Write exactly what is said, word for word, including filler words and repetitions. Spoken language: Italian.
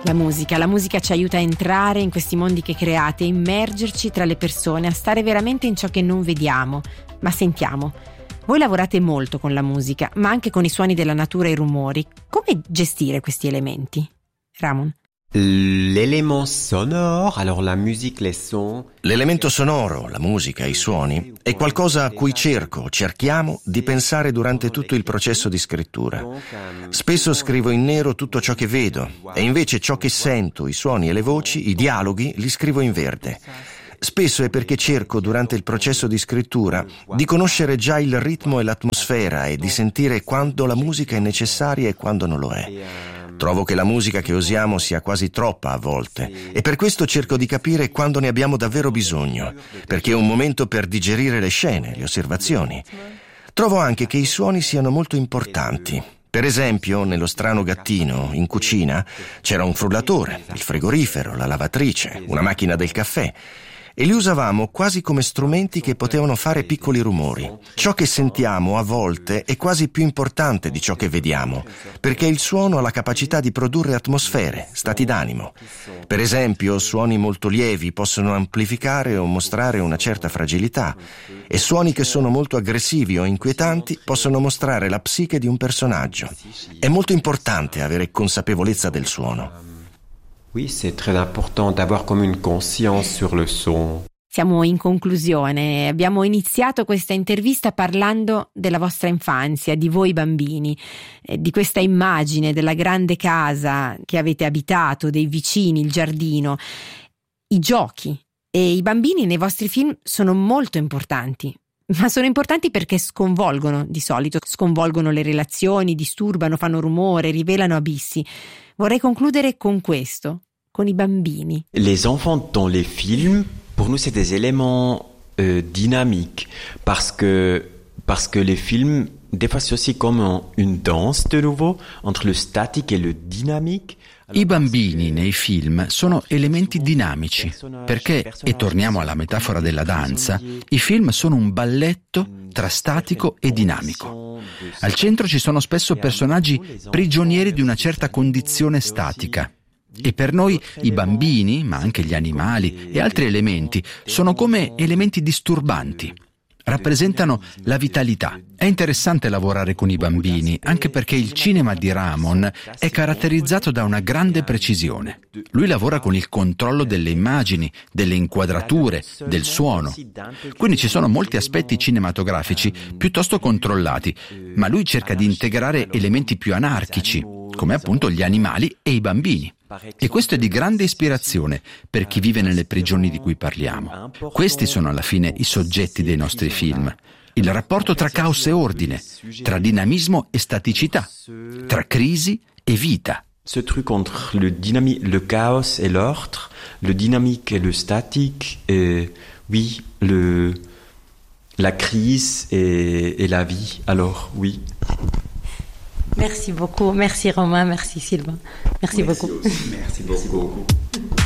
La musica, la musica ci aiuta a entrare in questi mondi che create, a immergerci tra le persone, a stare veramente in ciò che non vediamo, ma sentiamo. Voi lavorate molto con la musica, ma anche con i suoni della natura e i rumori. Come gestire questi elementi? Ramon? L'élément sonore, alors la musique, les sons. L'elemento sonoro, la musica, i suoni, è qualcosa a cui cerco, cerchiamo di pensare durante tutto il processo di scrittura. Spesso scrivo in nero tutto ciò che vedo e invece ciò che sento, i suoni e le voci, i dialoghi, li scrivo in verde. Spesso è perché cerco durante il processo di scrittura di conoscere già il ritmo e l'atmosfera e di sentire quando la musica è necessaria e quando non lo è. Trovo che la musica che usiamo sia quasi troppa a volte e per questo cerco di capire quando ne abbiamo davvero bisogno, perché è un momento per digerire le scene, le osservazioni. Trovo anche che i suoni siano molto importanti. Per esempio, nello Strano gattino, in cucina, c'era un frullatore, il frigorifero, la lavatrice, una macchina del caffè. E li usavamo quasi come strumenti che potevano fare piccoli rumori. Ciò che sentiamo a volte è quasi più importante di ciò che vediamo, perché il suono ha la capacità di produrre atmosfere, stati d'animo. Per esempio, suoni molto lievi possono amplificare o mostrare una certa fragilità, e suoni che sono molto aggressivi o inquietanti possono mostrare la psiche di un personaggio. È molto importante avere consapevolezza del suono. Oui, c'est très important d'avoir comme une conscience sur le son. Siamo in conclusione. Abbiamo iniziato questa intervista parlando della vostra infanzia, di voi bambini, eh, di questa immagine della grande casa che avete abitato, dei vicini, il giardino, i giochi. E i bambini nei vostri film sono molto importanti. Ma sono importanti perché sconvolgono, di solito, sconvolgono le relazioni, disturbano, fanno rumore, rivelano abissi. Vorrei concludere con questo, con i bambini. Les enfants dans les films, pour nous, c'est des éléments euh, dynamiques, parce que, parce que les films, des fois, c'est aussi comme un, une danse de nouveau, entre le statique et le dynamique. I bambini nei film sono elementi dinamici, perché, e torniamo alla metafora della danza, i film sono un balletto tra statico e dinamico. Al centro ci sono spesso personaggi prigionieri di una certa condizione statica. E per noi i bambini, ma anche gli animali e altri elementi, sono come elementi disturbanti. Rappresentano la vitalità. È interessante lavorare con i bambini, anche perché il cinema di Ramon è caratterizzato da una grande precisione. Lui lavora con il controllo delle immagini, delle inquadrature, del suono. Quindi ci sono molti aspetti cinematografici piuttosto controllati, ma lui cerca di integrare elementi più anarchici, come appunto gli animali e i bambini. E questo è di grande ispirazione per chi vive nelle prigioni di cui parliamo. Questi sono alla fine i soggetti dei nostri film. Il rapporto tra caos e ordine, tra dinamismo e staticità, tra crisi e vita. Ce truc entre le dynamique, le chaos et l'ordre, le dynamique et le statique, et oui, le, la crise et, et la vie. Alors, oui. Merci beaucoup, merci Romain, merci Sylvain, merci, merci beaucoup. Aussi. Merci beaucoup.